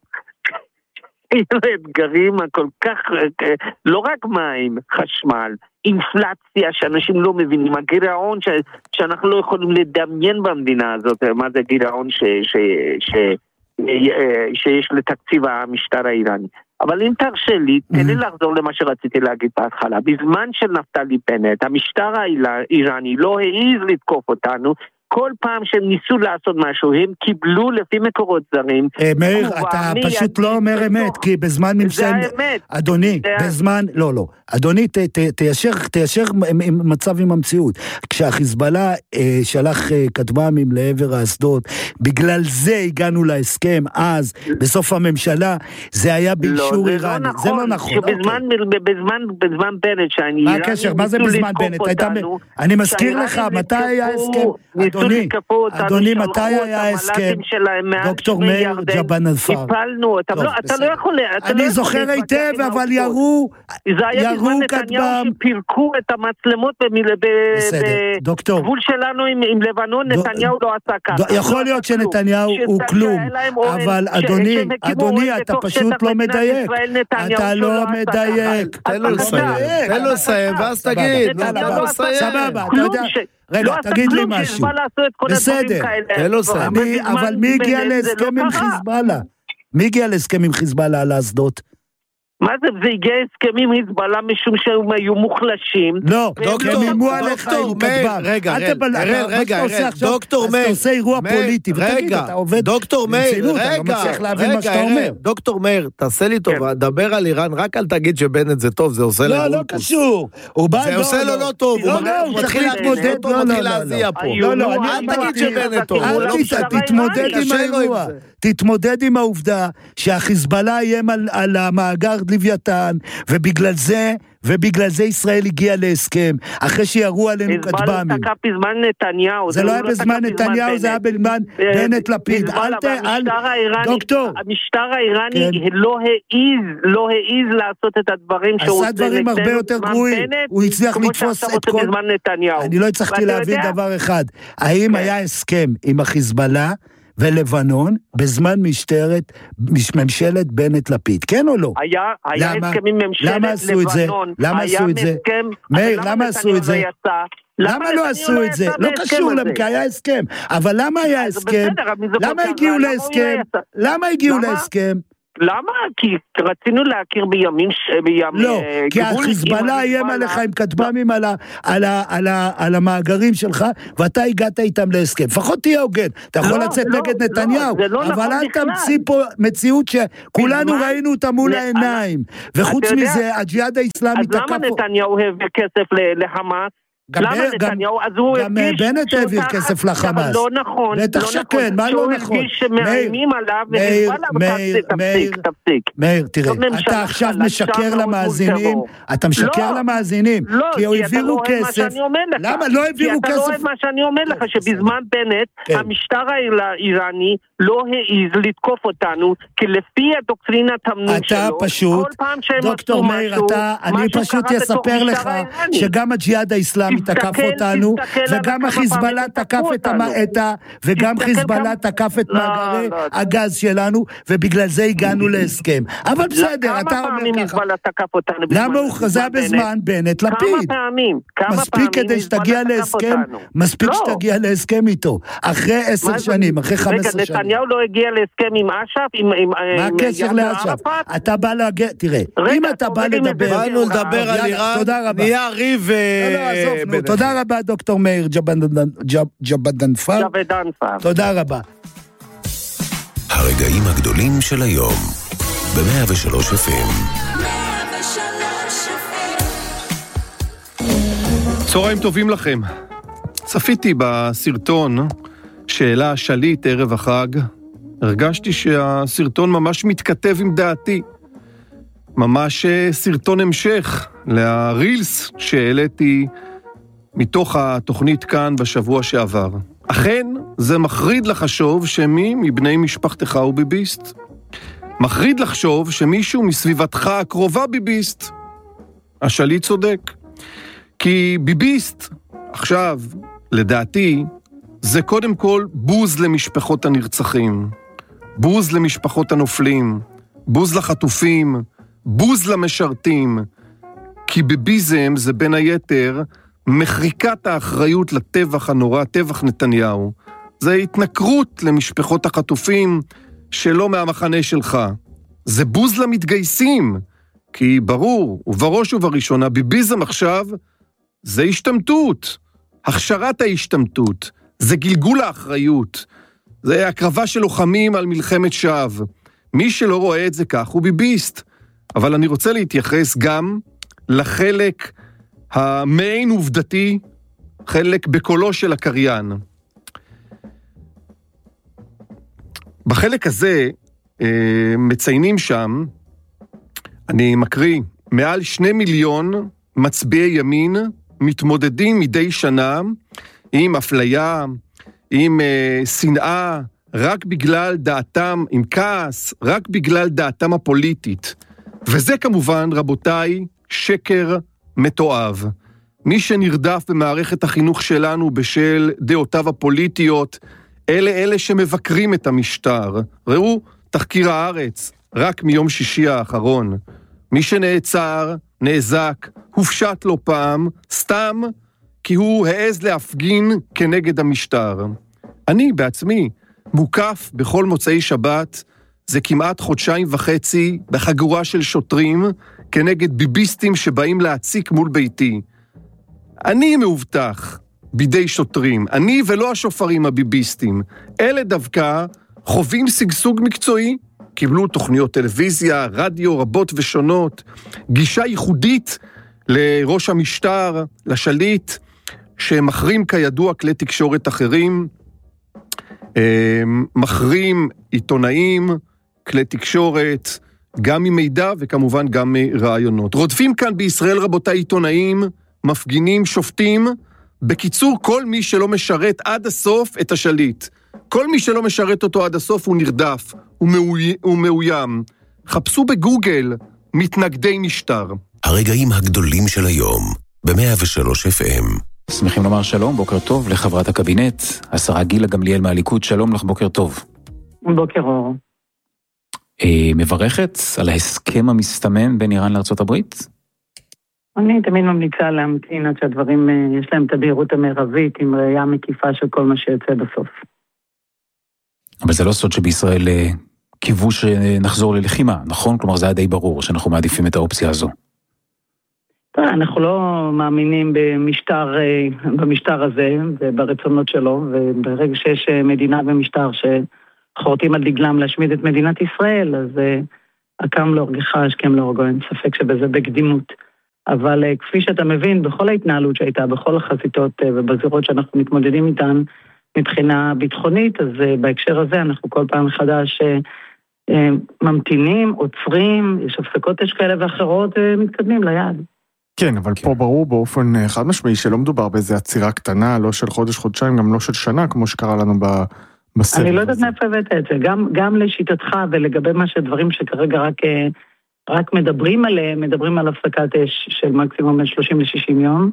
האתגרים הכל כך, לא רק מים, חשמל, אינפלציה שאנשים לא מבינים, הגירעון ש, שאנחנו לא יכולים לדמיין במדינה הזאת, מה זה גירעון ש, ש, ש, ש, שיש לתקציב המשטר האיראני. אבל אם תרשה לי, תן לי לחזור למה שרציתי להגיד בהתחלה. בזמן של נפתלי בנט, המשטר האיראני לא העז לתקוף אותנו, כל פעם שהם ניסו לעשות משהו, הם קיבלו לפי מקורות זרים. מאיר, אתה פשוט לא אומר אמת, כי בזמן ממשל... זה האמת. אדוני, בזמן... לא, לא. אדוני, תיישר מצב עם המציאות. כשהחיזבאללה שלח כטב"מים לעבר האסדות, בגלל זה הגענו להסכם, אז, בסוף הממשלה, זה היה באישור איראני. זה לא נכון. בזמן בנט, שאני... מה הקשר? מה זה בזמן בנט? אני מזכיר לך, מתי היה הסכם? אדוני, אדוני, מתי היה ההסכם? דוקטור מאיר ג'בן אלפר. הפלנו, אתה לא יכול... אני זוכר היטב, אבל ירו, ירו כתבם. שפירקו את המצלמות בגבול שלנו עם לבנון, נתניהו לא עשה ככה. יכול להיות שנתניהו הוא כלום, אבל אדוני, אדוני, אתה פשוט לא מדייק. אתה לא מדייק. תן לו לסיים, תן לו לסיים, ואז תגיד. סבבה, אתה יודע... רגע, תגיד לי משהו. בסדר, אבל מי הגיע להסכם עם חיזבאללה? מי הגיע להסכם עם חיזבאללה על האסדות? מה זה? זה הגיע הסכם עם חיזבאללה משום שהם היו מוחלשים. לא, הם אימו עליך עם כתב"ם. רגע, רגע, דוקטור מאיר. אתה עושה אירוע פוליטי, ותגיד, אתה עובד... דוקטור מאיר, רגע, רגע, דוקטור מאיר, תעשה לי טובה, דבר על איראן, רק אל תגיד שבנט זה טוב, זה עושה לו... לא, לא קשור. זה עושה לו לא טוב, הוא מתחיל להתמודד, הוא מתחיל להזיע פה. לא, לא, אל תגיד שבנט טוב. תתמודד עם האירוע. תתמודד עם העובדה שהחיזבאללה איים על המאגר לוויתן, ובגלל זה, ובגלל זה ישראל הגיעה להסכם, אחרי שירו עלינו כטב"מים. זה תקף בזמן נתניהו. זה לא היה בזמן נתניהו, זה היה בזמן בנט לפיד. אל ת... דוקטור. המשטר האיראני לא העיז, לא העיז לעשות את הדברים שהוא עשה דברים הרבה יותר גרועים. הוא הצליח לתפוס את כל... אני לא הצלחתי להבין דבר אחד. האם היה הסכם עם החיזבאללה ולבנון, בזמן משטרת, ממשלת בנט לפיד, כן או לא? היה, היה הסכם עם ממשלת לבנון. למה עשו את זה? למה עשו את זה? מאיר, למה עשו את זה? למה לא עשו את זה? לא קשור להם, כי היה הסכם. אבל למה היה הסכם? למה הגיעו להסכם? למה הגיעו להסכם? למה? כי רצינו להכיר בימים... לא, כי החיזבאללה איים עליך עם כטב"מים על המאגרים שלך, ואתה הגעת איתם להסכם. לפחות תהיה הוגן. אתה יכול לצאת נגד נתניהו, אבל אל תמציא פה מציאות שכולנו ראינו אותה מול העיניים. וחוץ מזה, הג'יהאד האסלאמי תקף... אז למה נתניהו העביר כסף לחמאס? למה נתניהו? אז הוא גם בנט העביר כסף לחמאס. לא נכון. בטח שכן, מה לא נכון? שהוא הרגיש שמאיימים עליו, תפסיק, תפסיק, תפסיק. מאיר, תראה, אתה עכשיו משקר למאזינים, אתה משקר למאזינים, כי הוא העבירו כסף. למה? לא העבירו כסף. כי אתה לא אוהב מה שאני אומר לך, שבזמן בנט, המשטר האיראני לא העז לתקוף אותנו, כי לפי הדוקטרינת התמנון שלו, אתה פשוט, דוקטור מאיר, אני פשוט אספר לך שגם הג'יהאד האסלאמי תקף אותנו, וגם החיזבאללה תקף את ה... וגם חיזבאללה תקף את מאגרי הגז שלנו, ובגלל זה הגענו להסכם. אבל בסדר, אתה אומר ככה. כמה פעמים חיזבאללה תקף אותנו? למה הוא חזה בזמן בנט לפיד? כמה פעמים? מספיק כדי שתגיע להסכם, מספיק שתגיע להסכם איתו. אחרי עשר שנים, אחרי חמש עשרה שנים. נתניהו לא הגיע להסכם עם אש"ף? מה הקשר לאש"ף? אתה בא להגיע... תראה, אם אתה בא לדבר... באנו לדבר על איראן, נהיה ריב... תודה רבה דוקטור מאיר ג'בדנפר. תודה רבה. הרגעים הגדולים של היום ב-מאה ושלוש אף אם. צהריים טובים לכם. צפיתי בסרטון שאלה שליט ערב החג. הרגשתי שהסרטון ממש מתכתב עם דעתי. ממש סרטון המשך להרילס שהעליתי מתוך התוכנית כאן בשבוע שעבר. אכן, זה מחריד לחשוב שמי מבני משפחתך הוא ביביסט. מחריד לחשוב שמישהו מסביבתך הקרובה ביביסט. השליט צודק. כי ביביסט, עכשיו, לדעתי, זה קודם כל בוז למשפחות הנרצחים, בוז למשפחות הנופלים, בוז לחטופים, בוז למשרתים. כי ביביזם זה בין היתר מחריקת האחריות לטבח הנורא, טבח נתניהו. זה התנכרות למשפחות החטופים שלא מהמחנה שלך. זה בוז למתגייסים, כי ברור, ובראש ובראשונה, ביביזם עכשיו זה השתמטות, הכשרת ההשתמטות, זה גלגול האחריות, זה הקרבה של לוחמים על מלחמת שווא. מי שלא רואה את זה כך הוא ביביסט. אבל אני רוצה להתייחס גם לחלק המעין עובדתי, חלק בקולו של הקריין. בחלק הזה אה, מציינים שם, אני מקריא, מעל שני מיליון מצביעי ימין מתמודדים מדי שנה עם אפליה, עם אה, שנאה, רק בגלל דעתם, עם כעס, רק בגלל דעתם הפוליטית. וזה כמובן, רבותיי, שקר מתועב. מי שנרדף במערכת החינוך שלנו בשל דעותיו הפוליטיות, אלה אלה שמבקרים את המשטר. ראו תחקיר הארץ, רק מיום שישי האחרון. מי שנעצר, נעזק, הופשט לו פעם, סתם כי הוא העז להפגין כנגד המשטר. אני בעצמי מוקף בכל מוצאי שבת, זה כמעט חודשיים וחצי בחגורה של שוטרים כנגד ביביסטים שבאים להציק מול ביתי. אני מאובטח בידי שוטרים, אני ולא השופרים הביביסטים. אלה דווקא חווים סגסוג מקצועי, קיבלו תוכניות טלוויזיה, רדיו רבות ושונות, גישה ייחודית לראש המשטר, לשליט, שמחרים כידוע כלי תקשורת אחרים, מחרים עיתונאים, כלי תקשורת, גם ממידע וכמובן גם מרעיונות. רודפים כאן בישראל רבותיי עיתונאים, מפגינים, שופטים, בקיצור כל מי שלא משרת עד הסוף את השליט. כל מי שלא משרת אותו עד הסוף הוא נרדף, הוא, מאוי, הוא מאוים. חפשו בגוגל מתנגדי משטר. הרגעים הגדולים של היום, ב-מאה ושלוש אף אם. שמחים לומר שלום, בוקר טוב לחברת הקבינט, השרה גילה גמליאל מהליכוד, שלום לך, בוקר טוב. בוקר אור. אה, מברכת על ההסכם המסתמן בין איראן לארצות הברית? אני תמיד ממליצה להמתין עד שהדברים, יש להם את הבהירות המרבית עם ראייה מקיפה של כל מה שיוצא בסוף. אבל זה לא סוד שבישראל קיוו שנחזור ללחימה, נכון? כלומר זה היה די ברור שאנחנו מעדיפים את האופציה הזו. אנחנו לא מאמינים במשטר, במשטר הזה וברצונות שלו, וברגע שיש מדינה ומשטר שחורטים על דגלם להשמיד את מדינת ישראל, אז הקם להורגך, השכם להורגו, אין ספק שבזה בקדימות. אבל כפי שאתה מבין, בכל ההתנהלות שהייתה, בכל החזיתות ובזירות שאנחנו מתמודדים איתן מבחינה ביטחונית, אז בהקשר הזה אנחנו כל פעם מחדש ממתינים, עוצרים, יש הפסקות אש כאלה ואחרות, מתקדמים ליעד. כן, אבל פה ברור באופן חד משמעי שלא מדובר באיזו עצירה קטנה, לא של חודש, חודשיים, גם לא של שנה, כמו שקרה לנו בסבב. אני לא יודעת מאיפה הבאת את זה, גם, גם לשיטתך ולגבי מה שדברים שכרגע רק, רק מדברים עליהם, מדברים על הפסקת אש של מקסימום בין שלושים לשישים יום,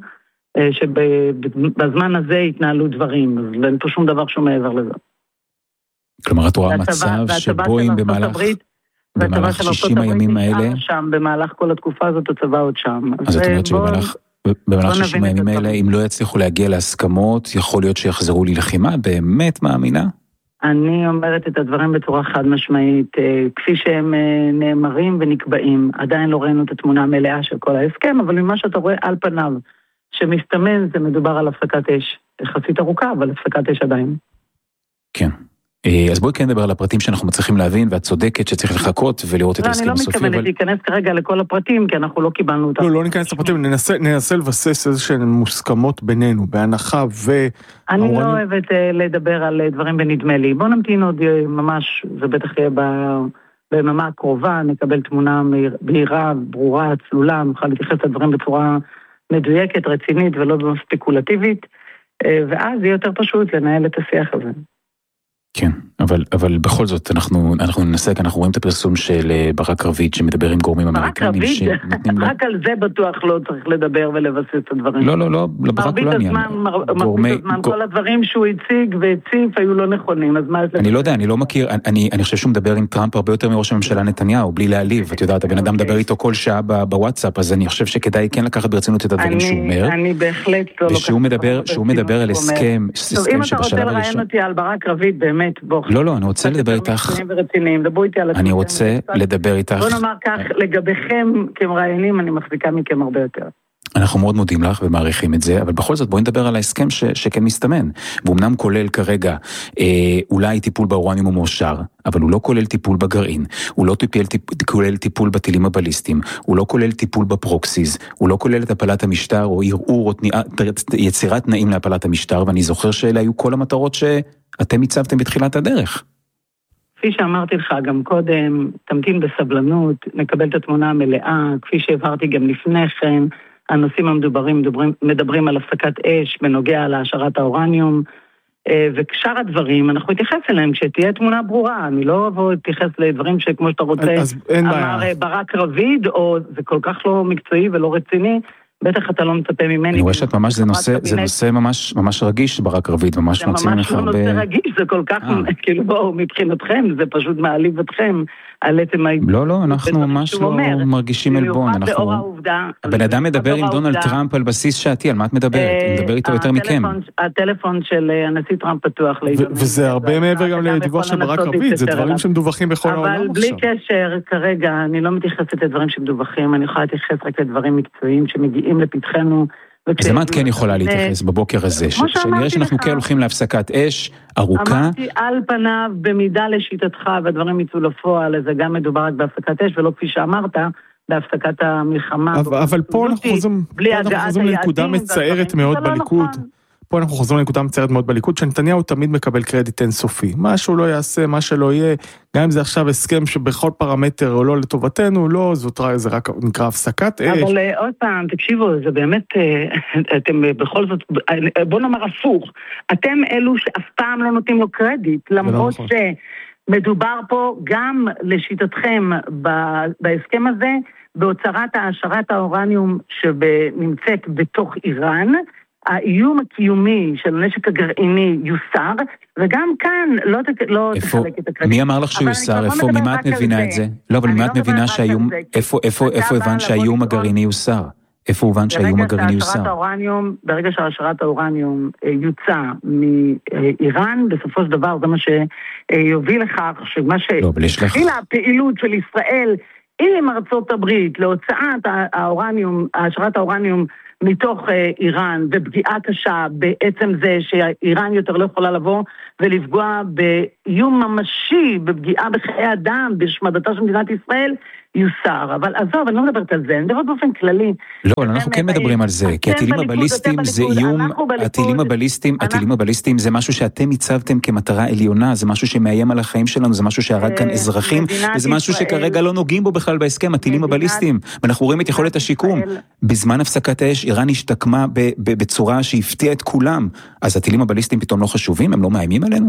שבזמן הזה התנהלו דברים, אז אין פה שום דבר שהוא מעבר לזה. כלומר, את רואה מצב שבו אם במהלך... במהלך שישים הימים האלה... שם, במהלך כל התקופה הזאת הצבא עוד שם. אז את אומרת שבמהלך שישים הימים האלה, אם לא יצליחו להגיע להסכמות, יכול להיות שיחזרו ללחימה? באמת מאמינה? אני אומרת את הדברים בצורה חד משמעית, כפי שהם נאמרים ונקבעים. עדיין לא ראינו את התמונה המלאה של כל ההסכם, אבל ממה שאתה רואה על פניו, שמסתמן זה מדובר על הפסקת אש. יחסית ארוכה, אבל הפסקת אש עדיין. כן. אז בואי כן נדבר על הפרטים שאנחנו מצליחים להבין, ואת צודקת שצריך לחכות ולראות את ההסכם הסופי. אני לא מתכוונת להיכנס כרגע לכל הפרטים, כי אנחנו לא קיבלנו אותם. לא, לא ניכנס לפרטים, ננסה לבסס איזשהן מוסכמות בינינו, בהנחה ו... אני לא אוהבת לדבר על דברים בנדמה לי. בוא נמתין עוד ממש, זה בטח יהיה בממה הקרובה, נקבל תמונה בהירה, ברורה, צלולה, נוכל להתייחס לדברים בצורה מדויקת, רצינית ולא ספקולטיבית, ואז יהיה יותר פשוט לנהל את השיח הזה. כן, אבל, אבל בכל זאת אנחנו, אנחנו ננסה, אנחנו רואים את הפרסום של ברק רביד שמדבר עם גורמים אמריקנים. ברק רביד? רק על זה בטוח לא צריך לדבר ולבסס את הדברים. לא, לא, לא, ברק לא עניין. מרבית הזמן, כל הדברים שהוא הציג והציף היו לא נכונים, אז מה... אני לא יודע, אני לא מכיר, אני, אני חושב שהוא מדבר עם טראמפ הרבה יותר מראש הממשלה נתניהו, בלי להעליב, את יודעת, הבן אדם מדבר איתו כל שעה בוואטסאפ, אז אני חושב שכדאי כן לקחת ברצינות את הדברים שהוא אומר. אני בהחלט לא לוקחת. ושהוא מדבר, שהוא מדבר על הסכם, הסכם שבשלב הראשון. לא, לא, אני רוצה לדבר איתך. אני רוצה לדבר איתך. בוא נאמר כך, לגביכם כמראיינים, אני מחזיקה מכם הרבה יותר. אנחנו מאוד מודים לך ומעריכים את זה, אבל בכל זאת בואי נדבר על ההסכם ש, שכן מסתמן. ואומנם כולל כרגע אה, אולי טיפול באורניום ומאושר, אבל הוא לא כולל טיפול בגרעין, הוא לא טיפול, טיפ, כולל טיפול בטילים הבליסטיים, הוא לא כולל טיפול בפרוקסיז, הוא לא כולל את הפלת המשטר או ערעור או תניעה, יצירת תנאים להפלת המשטר, ואני זוכר שאלה היו כל המטרות שאתם הצבתם בתחילת הדרך. כפי שאמרתי לך גם קודם, תמתין בסבלנות, נקבל את התמונה המלאה, כפי שהעברתי גם לפני כן, הנושאים המדוברים מדברים, מדברים על הפסקת אש בנוגע להשארת האורניום, ושאר הדברים, אנחנו נתייחס אליהם כשתהיה תמונה ברורה, אני לא אבוא להתייחס לדברים שכמו שאתה רוצה, אמר ברק רביד, או זה כל כך לא מקצועי ולא רציני, בטח אתה לא מצפה ממני. אני רואה שאת ממש, זה נושא, זה נושא ממש, ממש רגיש, ברק רביד, ממש מוצאים לך הרבה... זה ממש לא נושא רגיש, זה כל כך, כאילו בואו, מבחינתכם, זה פשוט מעליב אתכם, על עצם ההתנהגות. לא, לא, אנחנו ממש לא מרגישים עלבון, אנחנו... הבן אדם מדבר עם דונלד טראמפ על בסיס שעתי, על מה את מדברת? הוא מדבר איתו יותר מכם. הטלפון של הנשיא טראמפ פתוח לעיתונאים. וזה הרבה מעבר גם לדיווח של ברק רביד, זה דברים שמדווחים בכל העולם עכשיו. אבל בלי קשר, כרגע, אני לא מתייחסת לדברים שמדווחים, אני יכולה להתייחס רק לדברים מקצועיים שמגיעים לפתחנו. אז למה את כן יכולה להתייחס בבוקר הזה? שנראה שאנחנו כן הולכים להפסקת אש ארוכה. אמרתי על פניו, במידה לשיטתך, והדברים יצאו לפועל, זה גם מדובר רק בהפסקת אש, ולא כפי שאמרת, בהפסקת המלחמה. אבל פה אנחנו חוזרים לנקודה מצערת מאוד בליכוד. פה אנחנו חוזרים לנקודה מצערת מאוד בליכוד, שנתניהו תמיד מקבל קרדיט אינסופי. מה שהוא לא יעשה, מה שלא יהיה, גם אם זה עכשיו הסכם שבכל פרמטר או לא לטובתנו, לא, זאת זה רק נקרא הפסקת אש. אבל עוד פעם, תקשיבו, זה באמת, אתם בכל זאת, בוא נאמר הפוך, אתם אלו שאף פעם לא נותנים לו קרדיט, למרות שמדובר פה גם לשיטתכם בהסכם הזה, בהוצרת העשרת האורניום שנמצאת בתוך איראן, האיום הקיומי של הנשק הגרעיני יוסר, וגם כאן לא, לא תחלק את הקרדיט. מי אמר לך שהוא יוסר? איפה, ממה את מבינה את זה? לא, אבל ממה את מבינה שהאיום, איפה, איפה, איפה הבנת שהאיום הגרעיני יוסר? איפה הובן שהאיום הגרעיני יוסר? ברגע שהשארת האורניום יוצא מאיראן, בסופו של דבר זה מה שיוביל לכך, שמה שהתחילה הפעילות של ישראל עם ארצות הברית להוצאת האורניום, השארת האורניום מתוך איראן, ופגיעה קשה בעצם זה שאיראן יותר לא יכולה לבוא ולפגוע באיום ממשי, בפגיעה בחיי אדם, בשמדתה של מדינת ישראל, יוסר. אבל עזוב, אני לא מדברת על זה, אני מדברת באופן כללי. לא, אנחנו כן מדברים על זה, כי הטילים הבליסטיים זה איום, הטילים הבליסטיים, הטילים הבליסטיים זה משהו שאתם הצבתם כמטרה עליונה, זה משהו שמאיים על החיים שלנו, זה משהו שהרג כאן אזרחים, וזה משהו שכרגע לא נוגעים בו בכלל בהסכם, הטילים הבליסטיים, ואנחנו רואים את יכולת השיקום. בזמן הפסקת האש, איראן השתקמה בצורה שהפתיעה את כולם, אז הטילים הבליסטיים פתאום לא חשובים, הם לא מאיימים עלינו?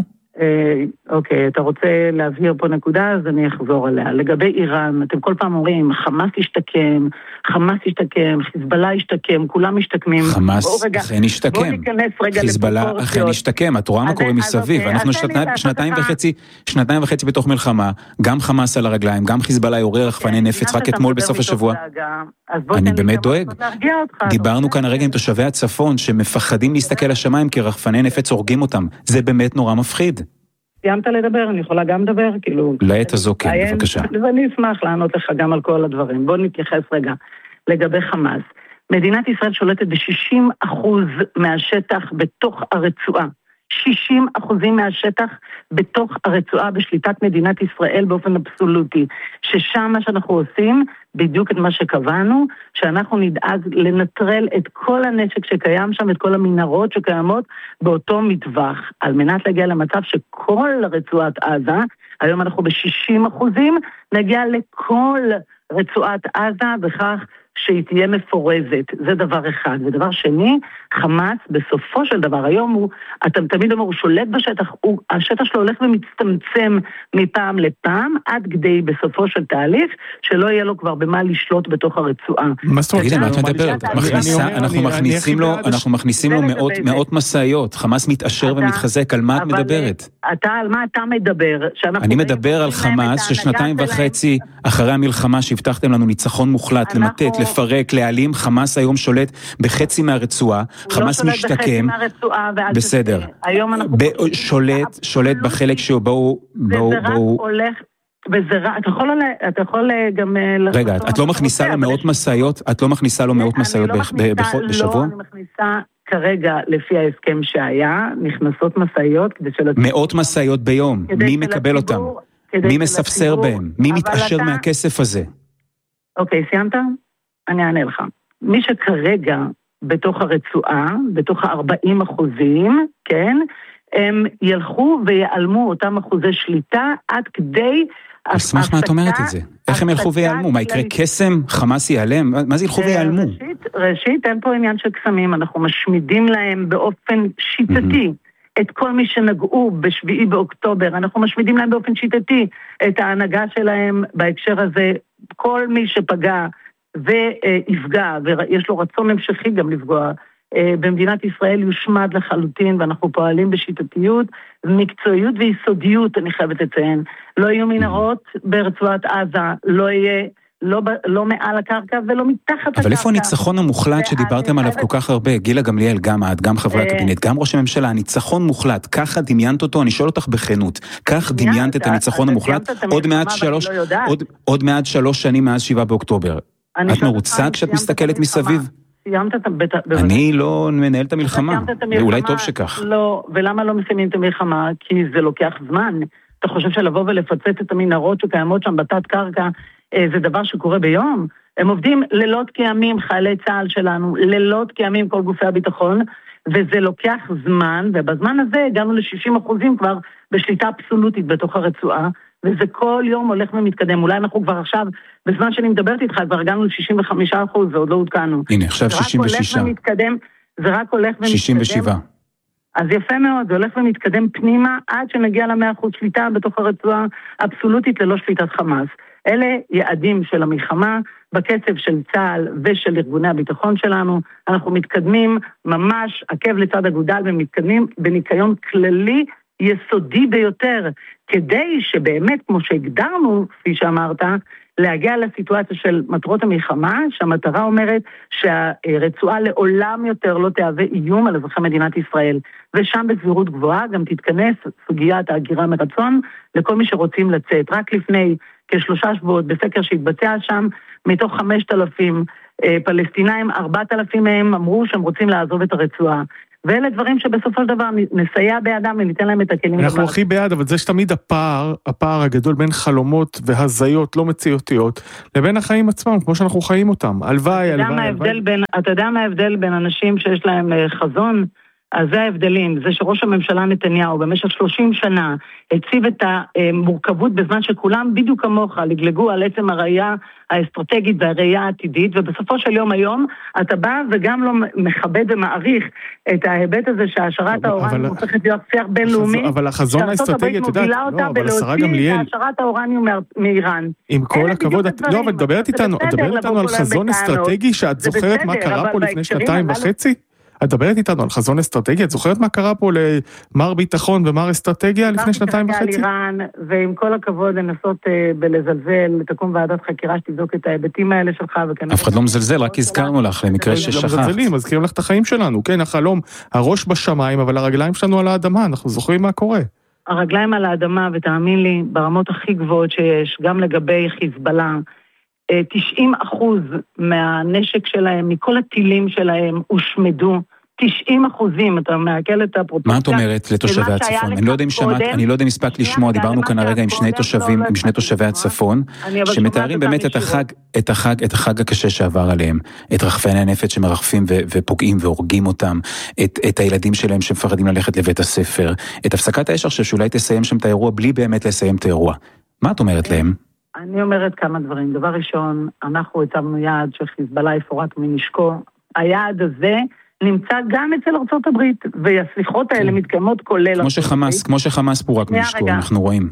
אוקיי, אתה רוצה להבהיר פה נקודה, אז אני אחזור עליה. לגבי איראן, אתם כל פעם אומרים, חמאס ישתקם, חמאס ישתקם, חיזבאללה ישתקם, כולם משתקמים. חמאס אכן ישתקם, חיזבאללה אכן ישתקם, את רואה מה קורה מסביב, אנחנו שנתיים וחצי, שנתיים וחצי בתוך מלחמה, גם חמאס על הרגליים, גם חיזבאללה יורה רחפני נפץ רק אתמול בסוף השבוע. אני באמת דואג. דיברנו כאן הרגע עם תושבי הצפון, שמפחדים להסתכל לשמיים כי רחפני נפץ הורגים אותם. זה באמת נורא מפחיד. סיימת לדבר, אני יכולה גם לדבר, כאילו... לעת הזו כן, בבקשה. ואני אשמח לענות לך גם על כל הדברים. בוא נתייחס רגע לגבי חמאס. מדינת ישראל שולטת ב-שישים אחוז מהשטח בתוך הרצועה. שישים אחוזים מהשטח בתוך הרצועה בשליטת מדינת ישראל באופן אבסולוטי. ששם מה שאנחנו עושים, בדיוק את מה שקבענו, שאנחנו נדאג לנטרל את כל הנשק שקיים שם, את כל המנהרות שקיימות באותו מטווח, על מנת להגיע למצב שכל רצועת עזה, היום אנחנו ב-שישים אחוזים, נגיע לכל רצועת עזה בכך שהיא תהיה מפורזת. זה דבר אחד. ודבר שני, חמאס בסופו של דבר, היום הוא, אתם תמיד אומר, הוא שולט בשטח, הוא, השטח שלו הולך ומצטמצם מפעם לפעם, עד כדי בסופו של תהליך, שלא יהיה לו כבר במה לשלוט בתוך הרצועה. מה זאת אומרת? מה את מדברת? אנחנו מכניסים לו, אנחנו מכניסים לו מאות מסעיות, חמאס מתאשר ומתחזק, על מה את מדברת? אתה, על מה אתה מדבר? אני מדבר על חמאס ששנתיים וחצי אחרי המלחמה שהבטחתם לנו ניצחון מוחלט, למתת, לפרק, להעלים, חמאס היום שולט בחצי מהרצועה, חמאס משתקם, בסדר, שולט, שולט בחלק שבו, בואו, בואו, וזה רע, אתה יכול, אתה יכול גם... רגע, את לא מכניסה לו מאות מסעיות? את לא מכניסה לו מאות מסעיות בשבוע? לא, אני מכניסה כרגע לפי ההסכם שהיה, נכנסות מסעיות כדי של... מאות מסעיות ביום, מי מקבל אותם? מי מספסר בהם? מי מתעשר מהכסף הזה? אוקיי, סיימת? אני אענה לך. מי שכרגע בתוך הרצועה, בתוך ה-ארבעים אחוזים, כן, הם ילכו ויעלמו אותם אחוזי שליטה עד כדי... אשמח מה את אומרת את זה. איך הם ילכו ויעלמו? מה יקרה קסם? חמאס ייעלם? מה זה ילכו ויעלמו? ראשית, ראשית, אין פה עניין של קסמים, אנחנו משמידים להם באופן שיטתי. את כל מי שנגעו בשביעי באוקטובר, אנחנו משמידים להם באופן שיטתי את ההנהגה שלהם בהקשר הזה, כל מי שפגע ויפגע, ויש לו רצון המשכי גם לפגוע, במדינת ישראל יושמד לחלוטין, ואנחנו פועלים בשיטתיות, מקצועיות ויסודיות, אני חייבת לציין. לא יהיו מנהרות ברצועת עזה, לא יהיה... לא, לא מעל הקרקע ולא מתחת הקרקע. אבל איפה הניצחון המוחלט שדיברתם עליו כל כך הרבה? גילה גמליאל, גם את, גם חברי הקבינט, גם ראש הממשלה, הניצחון מוחלט, ככה דמיינת אותו, אני שואל אותך בכנות, כך דמיינת את הניצחון המוחלט, עוד מעט שלוש, עוד מעט שלוש שנים מאז שבעה באוקטובר. את מרוצה כשאת מסתכלת מסביב? אני לא מנהל את המלחמה, ואולי טוב שכך. לא, ולמה לא מסיימים את המלחמה? כי זה לוקח זמן. אתה חושב שלבוא ולפצץ את המנהרות שקיימות שם בתת קרקע, זה דבר שקורה ביום. הם עובדים לילות כימים, חיילי צה"ל שלנו, לילות כימים כל גופי הביטחון, וזה לוקח זמן, ובזמן הזה הגענו ל-שישים אחוזים כבר בשליטה אבסולוטית בתוך הרצועה, וזה כל יום הולך ומתקדם. אולי אנחנו כבר עכשיו, בזמן שאני מדברת איתך, כבר הגענו ל-שישים וחמישה אחוז, ועוד לא עודכנו. הנה, עכשיו שישים ושש. זה רק הולך ומתקדם. שישים ושבע. אז יפה מאוד, זה הולך ומתקדם פנימה, עד שנגיע ל-מאה אחוז שליטה בתוך הרצועה אבסולוטית ללא שליטת חמאס. אלה יעדים של המלחמה, בקצב של צה"ל ושל ארגוני הביטחון שלנו, אנחנו מתקדמים ממש עקב לצד אגודל ומתקדמים בניקיון כללי יסודי ביותר, כדי שבאמת, כמו שהגדרנו, כפי שאמרת, להגיע לסיטואציה של מטרות המלחמה, שהמטרה אומרת שהרצועה לעולם יותר לא תהווה איום על אזרחי מדינת ישראל. ושם בסבירות גבוהה גם תתכנס סוגיית ההגירה מרצון לכל מי שרוצים לצאת. רק לפני כשלושה שבועות בסקר שהתבצע שם, מתוך חמשת אלפים פלסטינאים, ארבעת אלפים מהם אמרו שהם רוצים לעזוב את הרצועה. ואלה דברים שבסופו של דבר נסייע בידם וניתן להם את הכלים. אנחנו הכי בעד, אבל זה שתמיד הפער, הפער הגדול בין חלומות והזיות לא מציאותיות, לבין החיים עצמם, כמו שאנחנו חיים אותם. הלוואי, הלוואי, הלוואי. אתה יודע מה ההבדל בין אנשים שיש להם חזון? אז זה ההבדלים, זה שראש הממשלה נתניהו במשך שלושים שנה הציב את המורכבות בזמן שכולם בדיוק כמוך לגלגו על עצם הראייה האסטרטגית והראייה העתידית, ובסופו של יום היום אתה בא וגם לא מכבד ומעריך את ההיבט הזה שהשערת האורניום הופכת להיות שיח בינלאומי, אבל החזון האסטרטגי, את יודעת, לא, אבל השרה גמליאל, השערת האורניום מאיראן. עם כל הכבוד, לא, אבל מדברת איתנו, מדברת איתנו על חזון אסטרטגי שאת זוכרת מה קרה פה לפני שנתיים וחצי? את מדברת איתנו על חזון אסטרטגיה, את זוכרת מה קרה פה למר ביטחון ומר אסטרטגיה לפני שנתיים וחצי? איראן, ועם כל הכבוד לנסות בלזלזל, תקום ועדת חקירה שתבדוק את ההיבטים האלה שלך. אף אחד לא מזלזל, רק הזכרנו לך למקרה ששכחת. לא מזלזלים, מזכירים לך את החיים שלנו, כן, החלום, הראש בשמיים, אבל הרגליים שלנו על האדמה, אנחנו זוכרים מה קורה. הרגליים על האדמה, ותאמין לי, ברמות הכי גבוהות שיש, גם לגבי חיזבאללה, תשעים אחוז מהנשק שלהם, מכל הטילים שלהם, הושמדו. תשעים אחוזים, אתה מעכל את הפרוטוקציה. מה את אומרת לתושבי הצפון? אני לא יודע אם שמעת, אני לא יודע אם הספקת לשמוע, דיברנו כאן הרגע עם שני תושבים, עם שני תושבי הצפון, שמתארים באמת את החג, את החג, את החג הקשה שעבר עליהם, את רחפני הנפץ שמרחפים ופוגעים והורגים אותם, את, את הילדים שלהם שמפחדים ללכת לבית הספר, את הפסקת האש עכשיו שאולי תסיים שם את האירוע בלי באמת לסיים את האירוע. מה את אומרת להם? אני אומרת כמה דברים. דבר ראשון, אנחנו הצבנו יעד שחיזבאללה יפורט מנשקו. היעד הזה נמצא גם אצל ארצות הברית, והסליחות האלה מתקיימות כולל... כמו שחמאס, כמו שחמאס פורק מנשקו, אנחנו רואים.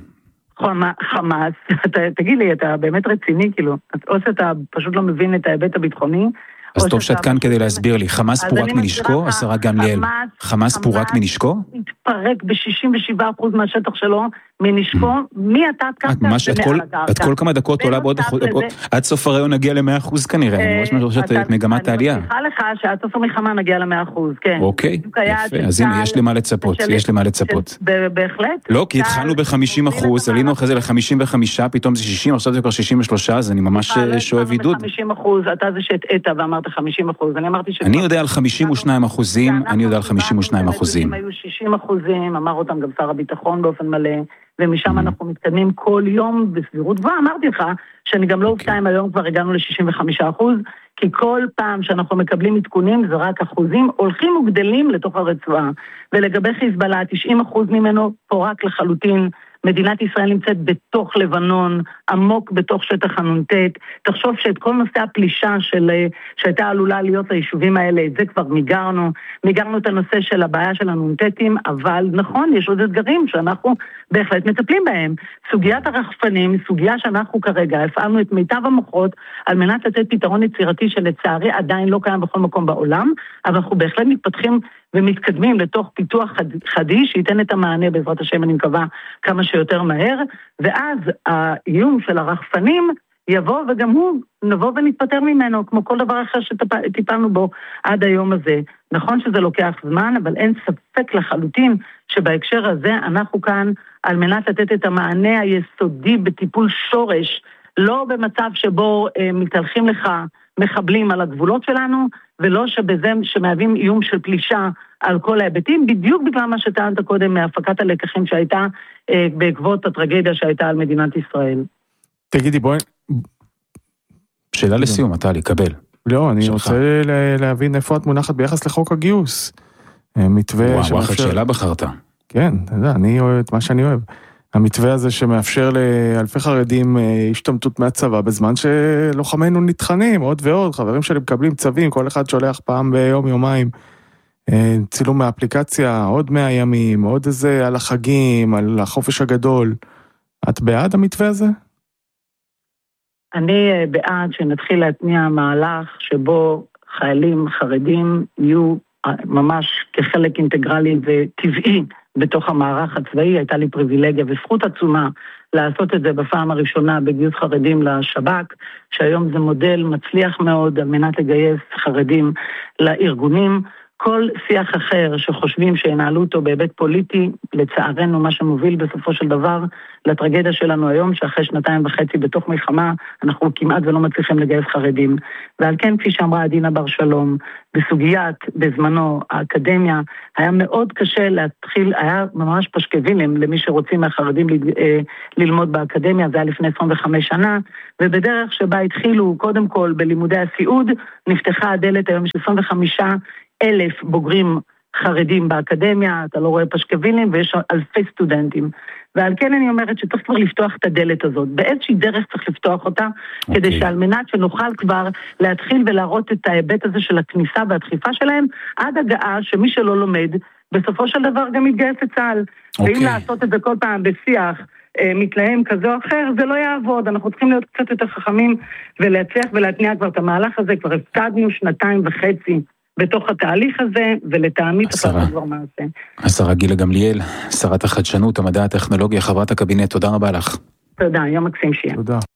חמאס, תגיד לי, אתה באמת רציני, כאילו, או שאתה פשוט לא מבין את ההיבט הביטחוני, אז טוב שאת כאן כדי להסביר לי, חמאס פורק מנשקו, השרה גמליאל, חמאס פורק מנשקו? התפרק ב-שישים ושבעה אחוז מהשטח שלו, מנשקו, מי אתה קפת ומעל הקרקע. את כל כמה דקות עולה בעוד, עד סוף הרעיון נגיע ל-מאה אחוז כנראה, אני ממש חושבת את מגמת העלייה. אני מבטיחה לך שעד סוף המלחמה נגיע ל-מאה אחוז, כן. אוקיי, יפה, אז הנה, יש לי מה לצפות, יש לי מה לצפות. בהחלט. לא, כי התחלנו ב-חמישים אחוז, עלינו אחרי זה ל-חמישים וחמש, פתאום זה שישים, עכשיו זה כבר שישים ושלוש, אז אני ממש שואב עידוד. חמישים אחוז, אתה זה שהטעת ואמרת חמישים אחוז, אני אמרתי ש... אני יודע על חמישים ושניים אחוזים, אני יודע על חמישים ושניים אחוזים. היו שישים אחוזים, אמר אותם גם שר הביטחון באופן מלא, ומשם אנחנו מתקדמים כל יום בסבירות גבוהה. אמרתי לך שאני גם לא אופתע אם היום כבר הגענו ל-שישים וחמישה אחוז, כי כל פעם שאנחנו מקבלים עדכונים זה רק אחוזים, הולכים וגדלים לתוך הרצועה. ולגבי חיזבאללה, תשעים אחוז ממנו פורק לחלוטין. מדינת ישראל נמצאת בתוך לבנון, עמוק בתוך שטח הנונטט. תחשוב שאת כל נושא הפלישה של, שהייתה עלולה להיות ליישובים האלה, את זה כבר מיגרנו. מיגרנו את הנושא של הבעיה של הנונטטים, אבל נכון, יש עוד אתגרים שאנחנו בהחלט מטפלים בהם. סוגיית הרחפנים, סוגיה שאנחנו כרגע הפעלנו את מיטב המוחות על מנת לתת פתרון יצירתי שלצערי עדיין לא קיים בכל מקום בעולם, אבל אנחנו בהחלט מתפתחים ומתקדמים לתוך פיתוח חדיש, שייתן את המענה בעזרת השם, אני מקווה, כמה שיותר מהר, ואז האיום של הרחפנים יבוא, וגם הוא נבוא ונתפטר ממנו, כמו כל דבר אחר שטיפלנו בו עד היום הזה. נכון שזה לוקח זמן, אבל אין ספק לחלוטין שבהקשר הזה אנחנו כאן על מנת לתת את המענה היסודי בטיפול שורש, לא במצב שבו אה, מתהלכים לך מחבלים על הגבולות שלנו, ולא שבזה שמהווים איום של פלישה על כל ההיבטים, בדיוק בגלל מה שטענת קודם מהפקת הלקחים שהייתה אה, בעקבות הטרגדיה שהייתה על מדינת ישראל. תגידי, בואי... שאלה לסיום, אתה לקבל. לא, אני רוצה להבין איפה את מונחת ביחס לחוק הגיוס. מתווה... וואו, וואו, שאלה בחרת. כן, אתה יודע, אני אוהב את מה שאני אוהב. המתווה הזה שמאפשר לאלפי חרדים השתמטות מהצבא, בזמן שלוחמינו נטחנים, עוד ועוד, חברים שלי מקבלים צווים, כל אחד שולח פעם ביום, יומיים, צילום מהאפליקציה, עוד מאה ימים, עוד איזה על החגים, על החופש הגדול. את בעד המתווה הזה? אני בעד שנתחיל להתניע מהלך שבו חיילים חרדים יהיו ממש כחלק אינטגרלי וטבעי בתוך המערך הצבאי. הייתה לי פריבילגיה וזכות עצומה לעשות את זה בפעם הראשונה בגיוס חרדים לשב"כ, שהיום זה מודל מצליח מאוד על מנת לגייס חרדים לארגונים. כל שיח אחר שחושבים שינהלו אותו בהיבט פוליטי, לצערנו מה שמוביל בסופו של דבר לטרגדיה שלנו היום, שאחרי שנתיים וחצי בתוך מלחמה, אנחנו כמעט ולא מצליחים לגייס חרדים. ועל כן, כפי שאמרה עדינה בר שלום, בסוגיית, בזמנו, האקדמיה, היה מאוד קשה להתחיל, היה ממש פשקווילים למי שרוצים מהחרדים ללמוד באקדמיה, זה היה לפני עשרים וחמש שנה, ובדרך שבה התחילו קודם כל בלימודי הסיעוד, נפתחה הדלת היום של עשרים וחמישה אלף בוגרים חרדים באקדמיה, אתה לא רואה פשקווילים, ויש אלפי סטודנטים. ועל כן אני אומרת שצריך כבר לפתוח את הדלת הזאת. באיזושהי דרך צריך לפתוח אותה, okay. כדי שעל מנת שנוכל כבר להתחיל ולהראות את ההיבט הזה של הכניסה והדחיפה שלהם, עד הגעה שמי שלא לומד, בסופו של דבר גם יתגייס לצה"ל. Okay. ואם לעשות את זה כל פעם בשיח, מתלהם כזה או אחר, זה לא יעבוד. אנחנו צריכים להיות קצת יותר חכמים, ולהצליח ולהתניע כבר את המהלך הזה, כבר הפקדנו שנתיים וחצי. בתוך התהליך הזה, ולטעמי תפעת כבר מעשה. השרה גילה גמליאל, שרת החדשנות, המדע, הטכנולוגיה, חברת הקבינט, תודה רבה לך. תודה, יום מקסים שיהיה. תודה.